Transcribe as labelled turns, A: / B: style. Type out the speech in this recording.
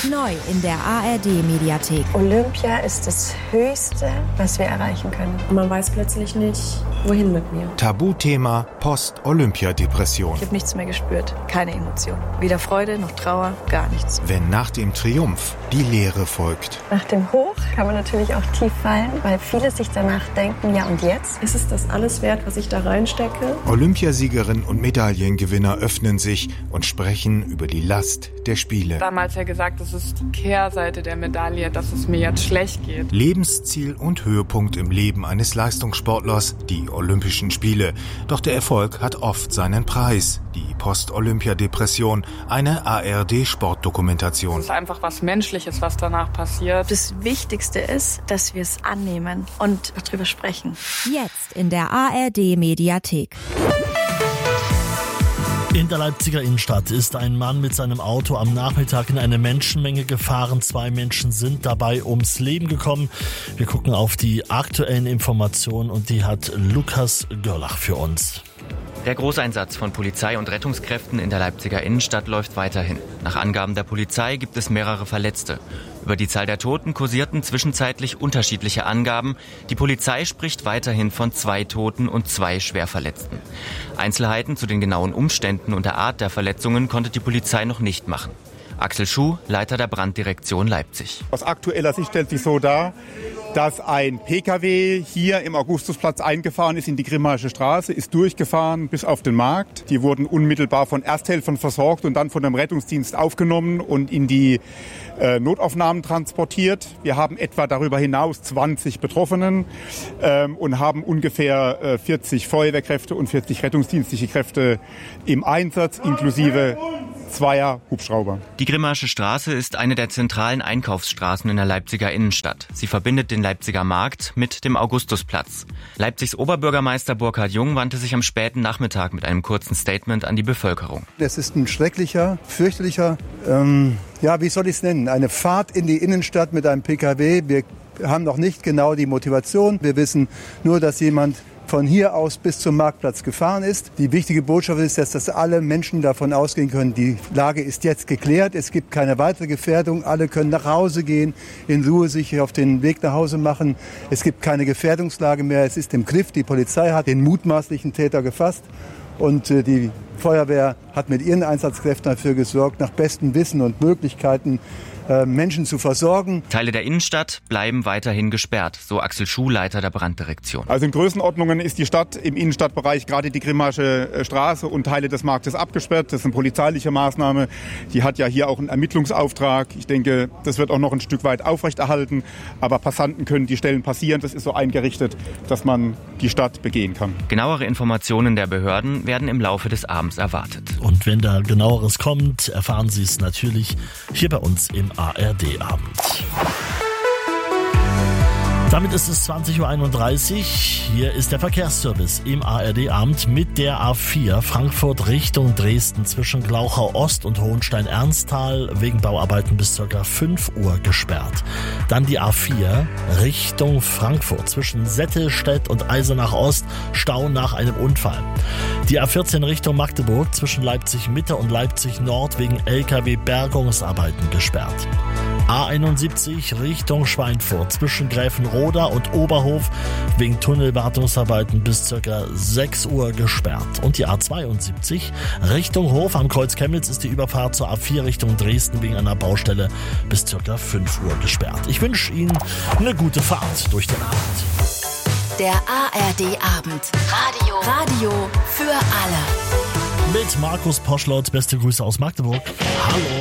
A: Neu in der ARD-Mediathek.
B: Olympia ist das Höchste, was wir erreichen können.
C: Und man weiß plötzlich nicht, wohin mit mir.
D: Tabuthema Post-Olympia-Depression.
B: Ich habe nichts mehr gespürt, keine Emotion. Weder Freude noch Trauer, gar nichts.
D: Wenn nach dem Triumph die Leere folgt.
B: Nach dem Hoch kann man natürlich auch tief fallen, weil viele sich danach denken, ja und jetzt?
C: Ist es das alles wert, was ich da reinstecke?
D: Olympiasiegerin und Medaillengewinner öffnen sich und sprechen über die Last der Spiele.
E: Damals ja gesagt, das ist die Kehrseite der Medaille, dass es mir jetzt schlecht geht.
D: Lebensziel und Höhepunkt im Leben eines Leistungssportlers, die Olympischen Spiele. Doch der Erfolg hat oft seinen Preis. Die Post-Olympia-Depression, eine ARD-Sportdokumentation.
E: Es ist einfach was Menschliches, was danach passiert.
B: Das Wichtigste ist, dass wir es annehmen und darüber sprechen.
A: Jetzt in der ARD-Mediathek.
F: In der Leipziger Innenstadt ist ein Mann mit seinem Auto am Nachmittag in eine Menschenmenge gefahren. 2 Menschen sind dabei ums Leben gekommen. Wir gucken auf die aktuellen Informationen und die hat Lukas Görlach für uns.
G: Der Großeinsatz von Polizei und Rettungskräften in der Leipziger Innenstadt läuft weiterhin. Nach Angaben der Polizei gibt es mehrere Verletzte. Über die Zahl der Toten kursierten zwischenzeitlich unterschiedliche Angaben. Die Polizei spricht weiterhin von 2 Toten und 2 Schwerverletzten. Einzelheiten zu den genauen Umständen und der Art der Verletzungen konnte die Polizei noch nicht machen. Axel Schuh, Leiter der Branddirektion Leipzig.
H: Aus aktueller Sicht stellt sich so dar, dass ein Pkw hier im Augustusplatz eingefahren ist in die Grimmaische Straße, ist durchgefahren bis auf den Markt. Die wurden unmittelbar von Ersthelfern versorgt und dann von dem Rettungsdienst aufgenommen und in die Notaufnahmen transportiert. Wir haben etwa darüber hinaus 20 Betroffenen und haben ungefähr 40 Feuerwehrkräfte und 40 rettungsdienstliche Kräfte im Einsatz, inklusive 2 Hubschrauber.
G: Die Grimmaische Straße ist eine der zentralen Einkaufsstraßen in der Leipziger Innenstadt. Sie verbindet den Leipziger Markt mit dem Augustusplatz. Leipzigs Oberbürgermeister Burkhard Jung wandte sich am späten Nachmittag mit einem kurzen Statement an die Bevölkerung.
I: Es ist ein schrecklicher, fürchterlicher, wie soll ich es nennen, eine Fahrt in die Innenstadt mit einem Pkw. Wir haben noch nicht genau die Motivation. Wir wissen nur, dass jemand von hier aus bis zum Marktplatz gefahren ist. Die wichtige Botschaft ist, dass alle Menschen davon ausgehen können, die Lage ist jetzt geklärt, es gibt keine weitere Gefährdung, alle können nach Hause gehen, in Ruhe sich auf den Weg nach Hause machen. Es gibt keine Gefährdungslage mehr, es ist im Griff, die Polizei hat den mutmaßlichen Täter gefasst und die Feuerwehr hat mit ihren Einsatzkräften dafür gesorgt, nach bestem Wissen und Möglichkeiten Menschen zu versorgen.
G: Teile der Innenstadt bleiben weiterhin gesperrt, so Axel Schuh, Leiter der Branddirektion.
H: Also in Größenordnungen ist die Stadt im Innenstadtbereich, gerade die Grimmaische Straße und Teile des Marktes abgesperrt. Das ist eine polizeiliche Maßnahme. Die hat ja hier auch einen Ermittlungsauftrag. Ich denke, das wird auch noch ein Stück weit aufrechterhalten. Aber Passanten können die Stellen passieren. Das ist so eingerichtet, dass man die Stadt begehen kann.
G: Genauere Informationen der Behörden werden im Laufe des Abends erwartet.
F: Und wenn da genaueres kommt, erfahren Sie es natürlich hier bei uns im ARD-Abend. Damit ist es 20.31 Uhr. Hier ist der Verkehrsservice im ARD-Abend mit der A4 Frankfurt Richtung Dresden zwischen Glauchau Ost und Hohenstein-Ernsthal wegen Bauarbeiten bis ca. 5 Uhr gesperrt. Dann die A4 Richtung Frankfurt zwischen Settelstedt und Eisenach Ost, Stau nach einem Unfall. Die A14 Richtung Magdeburg zwischen Leipzig Mitte und Leipzig Nord wegen LKW-Bergungsarbeiten gesperrt. A71 Richtung Schweinfurt zwischen Gräfenroda und Oberhof wegen Tunnelwartungsarbeiten bis ca. 6 Uhr gesperrt. Und die A72 Richtung Hof am Kreuz Chemnitz ist die Überfahrt zur A4 Richtung Dresden wegen einer Baustelle bis ca. 5 Uhr gesperrt. Ich wünsche Ihnen eine gute Fahrt durch den Abend.
A: Der ARD-Abend. Radio für alle.
F: Mit Markus Poschlott, beste Grüße aus Magdeburg. Hallo.